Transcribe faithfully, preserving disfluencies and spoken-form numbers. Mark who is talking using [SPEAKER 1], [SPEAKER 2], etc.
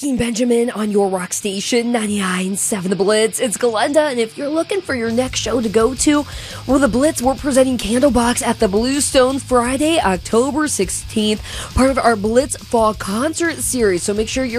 [SPEAKER 1] Breaking Benjamin on your rock station, ninety-nine point seven The Blitz. It's Glenda, and if you're looking for your next show to go to, well, The Blitz, we're presenting Candlebox at the Bluestone Friday, October sixteenth, part of our Blitz Fall Concert Series. So make sure you're